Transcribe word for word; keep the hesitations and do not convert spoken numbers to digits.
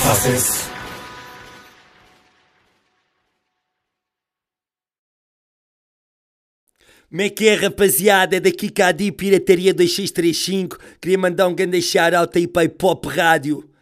Faça-se. Como é que é, rapaziada? É daqui Cadi, Pirataria dois seis três cinco. Queria mandar um grande shout-out aí para a Hip Hop Rádio.